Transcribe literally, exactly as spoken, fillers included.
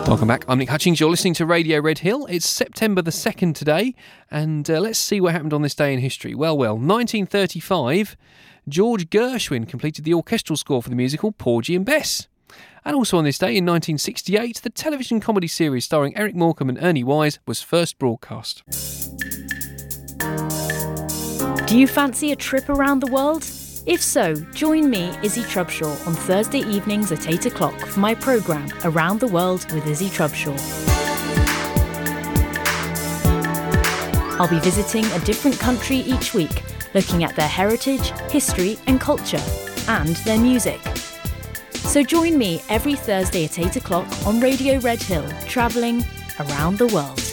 Welcome back. I'm Nick Hutchings. You're listening to Radio Red Hill. It's September the second today, and uh, let's see what happened on this day in history. Well, well, nineteen thirty-five, George Gershwin completed the orchestral score for the musical Porgy and Bess. And also on this day in nineteen sixty-eight, the television comedy series starring Eric Morecambe and Ernie Wise was first broadcast. Do you fancy a trip around the world? If so, join me, Izzy Trubshaw, on Thursday evenings at eight o'clock for my programme Around the World with Izzy Trubshaw. I'll be visiting a different country each week, looking at their heritage, history and culture, and their music. So join me every Thursday at eight o'clock on Radio Red Hill, travelling around the world.